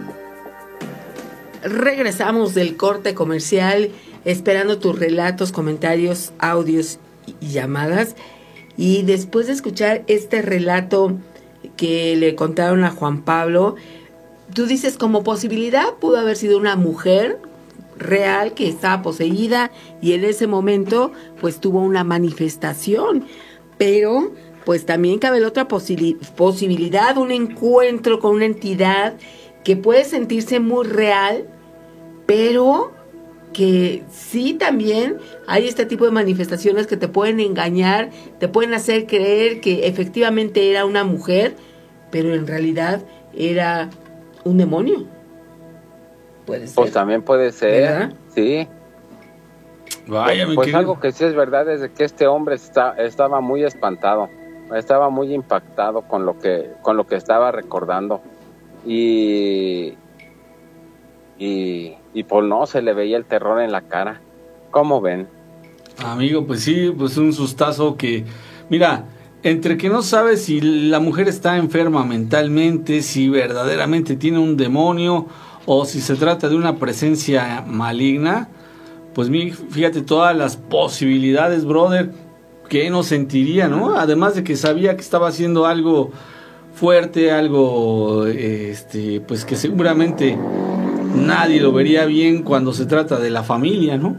Regresamos del corte comercial, esperando tus relatos, comentarios, audios y llamadas. Y después de escuchar este relato que le contaron a Juan Pablo, tú dices, como posibilidad pudo haber sido una mujer real que estaba poseída y en ese momento pues tuvo una manifestación, pero pues también cabe la otra posibilidad, un encuentro con una entidad que puede sentirse muy real, pero que sí también hay este tipo de manifestaciones que te pueden engañar, te pueden hacer creer que efectivamente era una mujer, pero en realidad era un demonio. Puede ser. Pues también puede ser, ¿verdad? sí. Vaya, mi Pues querido. algo que sí es verdad es de que este hombre estaba muy espantado, estaba muy impactado con lo que estaba recordando y pues no, se le veía el terror en la cara. ¿Cómo ven? Amigo, pues sí, pues un sustazo que, mira, entre que no sabes si la mujer está enferma mentalmente, si verdaderamente tiene un demonio o si se trata de una presencia maligna, pues fíjate todas las posibilidades, brother, que no sentiría, ¿no? Además de que sabía que estaba haciendo algo fuerte, algo, pues que seguramente nadie lo vería bien cuando se trata de la familia, ¿no?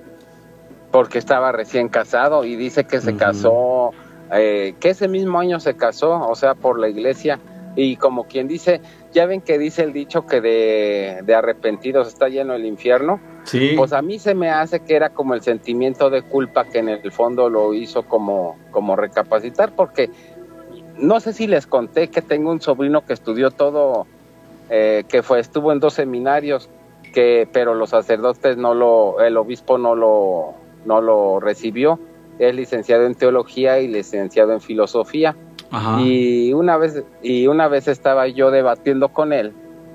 Porque estaba recién casado y dice que se casó, que ese mismo año se casó, o sea, por la iglesia, y como quien dice, ya ven que dice el dicho que de arrepentidos está lleno el infierno. Sí. Pues a mí se me hace que era como el sentimiento de culpa que en el fondo lo hizo como recapacitar, porque no sé si les conté que tengo un sobrino que estudió todo, estuvo en 2 seminarios, pero los sacerdotes el obispo no lo recibió. Es licenciado en teología y licenciado en filosofía. Ajá. Y una vez estaba yo debatiendo con él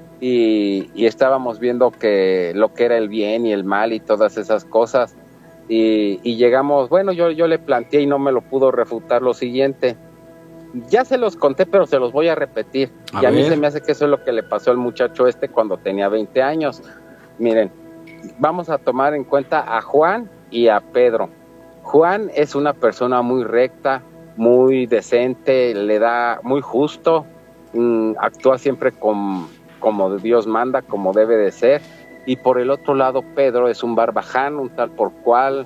y estábamos viendo que lo que era el bien y el mal y todas esas cosas y llegamos, bueno, yo le planteé y no me lo pudo refutar lo siguiente. Ya se los conté, pero se los voy a repetir. A mí se me hace que eso es lo que le pasó al muchacho cuando tenía 20 años. Miren, vamos a tomar en cuenta a Juan y a Pedro. Juan es una persona muy recta, muy decente, le da muy justo, actúa siempre como Dios manda, como debe de ser. Y por el otro lado, Pedro es un barbaján, un tal por cual,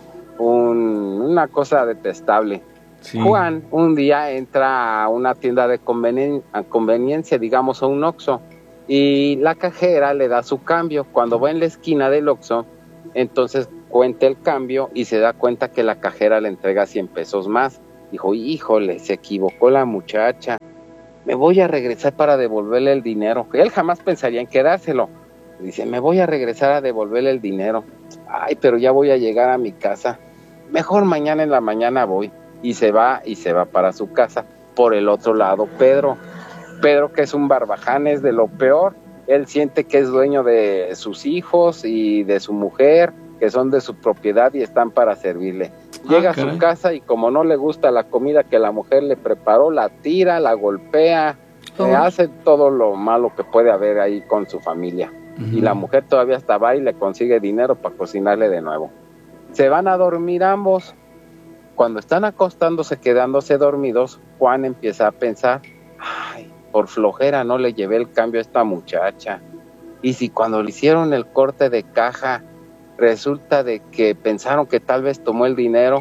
una cosa detestable. Sí. Juan un día entra a una tienda de conveniencia, digamos a un Oxxo, y la cajera le da su cambio. Cuando va en la esquina del Oxxo, entonces cuenta el cambio y se da cuenta que la cajera le entrega 100 pesos más. Dijo, híjole, se equivocó la muchacha, me voy a regresar para devolverle el dinero. Él jamás pensaría en quedárselo. Dice, me voy a regresar a devolverle el dinero. Ay, pero ya voy a llegar a mi casa, mejor mañana en la mañana voy. Y se va para su casa. Por el otro lado, Pedro, que es un barbaján, es de lo peor. Él siente que es dueño de sus hijos y de su mujer, que son de su propiedad y están para servirle. Llega a su casa y como no le gusta la comida que la mujer le preparó, la tira, la golpea, hace todo lo malo que puede haber ahí con su familia. Y la mujer todavía estaba ahí y le consigue dinero para cocinarle de nuevo. Se van a dormir ambos. Cuando están acostándose, quedándose dormidos, Juan empieza a pensar, ay, por flojera no le llevé el cambio a esta muchacha. Y si cuando le hicieron el corte de caja, resulta de que pensaron que tal vez tomó el dinero,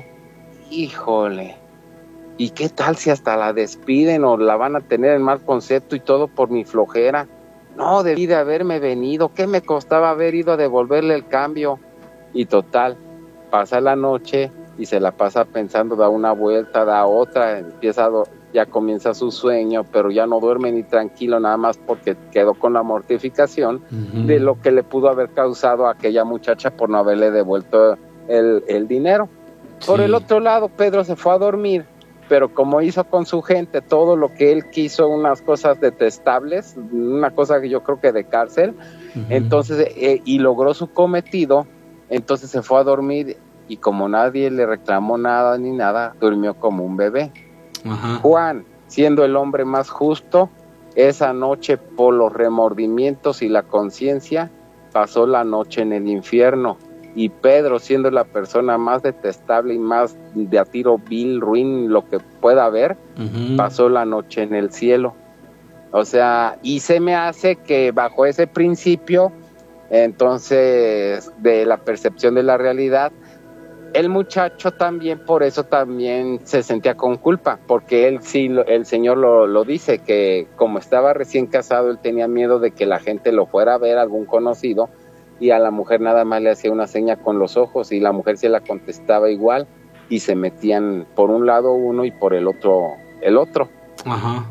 híjole, ¿y qué tal si hasta la despiden o la van a tener en mal concepto y todo por mi flojera? No, debí de haberme venido, ¿qué me costaba haber ido a devolverle el cambio? Y total, pasa la noche y se la pasa pensando, da una vuelta, da otra, ya comienza su sueño, pero ya no duerme ni tranquilo, nada más porque quedó con la mortificación de lo que le pudo haber causado a aquella muchacha por no haberle devuelto el dinero. Sí. Por el otro lado, Pedro se fue a dormir, pero como hizo con su gente todo lo que él quiso, unas cosas detestables, una cosa que yo creo que de cárcel, entonces, y logró su cometido, entonces se fue a dormir. Y como nadie le reclamó nada ni nada, durmió como un bebé. Ajá. Juan, siendo el hombre más justo, esa noche por los remordimientos y la conciencia pasó la noche en el infierno, y Pedro, siendo la persona más detestable y más de a tiro vil, ruin, lo que pueda haber, pasó la noche en el cielo. O sea, y se me hace que bajo ese principio, entonces, de la percepción de la realidad, el muchacho también, por eso también se sentía con culpa, porque él sí, el Señor lo dice, que como estaba recién casado, él tenía miedo de que la gente lo fuera a ver, algún conocido, y a la mujer nada más le hacía una seña con los ojos, y la mujer se la contestaba igual, y se metían por un lado uno y por el otro el otro. Ajá.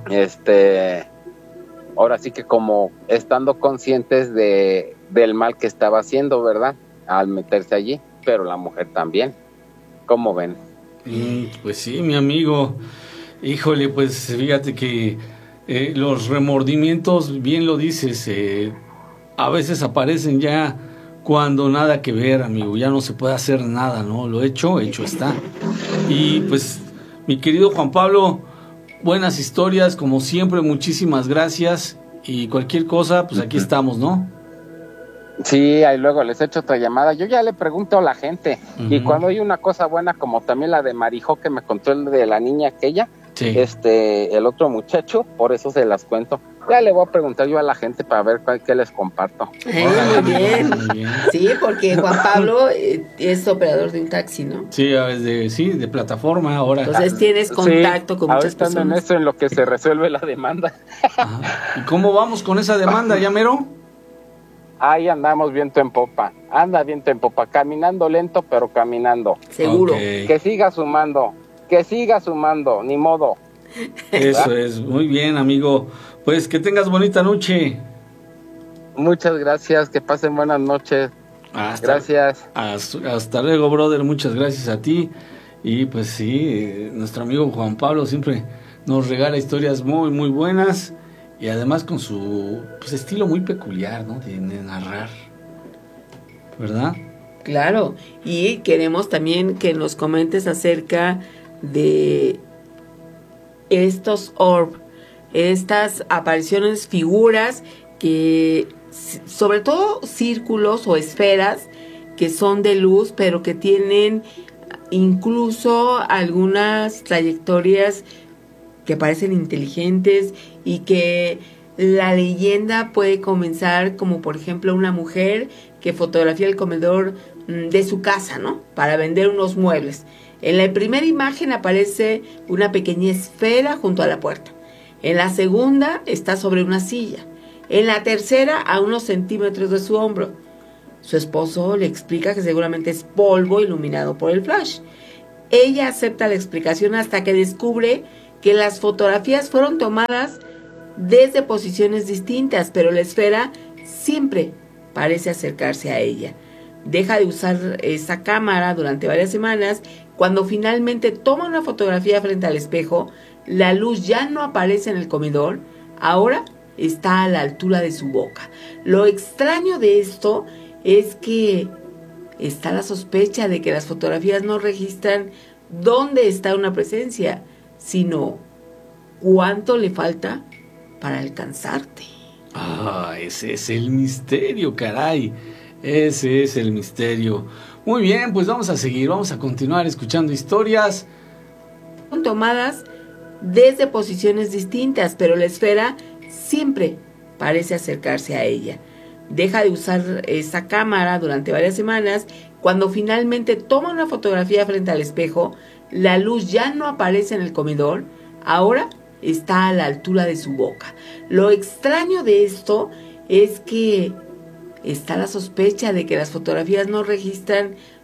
Ahora sí que como estando conscientes del mal que estaba haciendo, ¿verdad? Al meterse allí, pero la mujer también. ¿Cómo ven? Pues sí, mi amigo. Híjole, pues fíjate que los remordimientos, bien lo dices, a veces aparecen ya cuando nada que ver, amigo. Ya no se puede hacer nada, ¿no? Lo hecho está. Y pues, mi querido Juan Pablo, buenas historias, como siempre, muchísimas gracias. Y cualquier cosa, pues aquí estamos, ¿no? Sí, ahí luego les echo otra llamada. Yo ya le pregunto a la gente. Y cuando hay una cosa buena, como también la de Marijó, que me contó el de la niña aquella, sí, el otro muchacho, por eso se las cuento. Ya le voy a preguntar yo a la gente para ver qué les comparto. Muy bien. Sí, porque Juan Pablo es operador de un taxi, ¿no? Sí, de plataforma ahora. Entonces tienes contacto con muchas personas. En eso, en lo que se resuelve la demanda. Ajá. ¿Y cómo vamos con esa demanda, ya mero? Ahí andamos viento en popa. Anda viento en popa, caminando lento, pero caminando. Seguro. Okay. Que siga sumando, ni modo. Eso es, muy bien, amigo. Pues que tengas bonita noche. Muchas gracias, que pasen buenas noches. Gracias. Hasta luego, brother, muchas gracias a ti. Y pues sí, nuestro amigo Juan Pablo siempre nos regala historias muy, muy buenas. Y además con su estilo muy peculiar, ¿no? De narrar, ¿verdad? Claro, y queremos también que nos comentes acerca de estos orb, estas apariciones, figuras que, sobre todo círculos o esferas que son de luz, pero que tienen incluso algunas trayectorias que parecen inteligentes y que la leyenda puede comenzar como por ejemplo una mujer que fotografía el comedor de su casa, ¿no? Para vender unos muebles. En la primera imagen aparece una pequeña esfera junto a la puerta. En la segunda está sobre una silla. En la tercera a unos centímetros de su hombro. Su esposo le explica que seguramente es polvo iluminado por el flash. Ella acepta la explicación hasta que descubre que las fotografías fueron tomadas desde posiciones distintas, pero la esfera siempre parece acercarse a ella. Deja de usar esa cámara durante varias semanas. Cuando finalmente toma una fotografía frente al espejo, la luz ya no aparece en el comedor, ahora está a la altura de su boca. Lo extraño de esto es que está la sospecha de que las fotografías no registran dónde está una presencia, sino cuánto le falta para alcanzarte. Ese es el misterio, caray. Ese es el misterio. Muy bien, pues vamos a seguir, vamos a continuar escuchando historias. Son tomadas desde posiciones distintas, pero la esfera siempre parece acercarse a ella. Deja de usar esa cámara durante varias semanas. Cuando finalmente toma una fotografía frente al espejo, la luz ya no aparece en el comedor, ahora está a la altura de su boca. Lo extraño de esto es que está la sospecha de que las fotografías no registran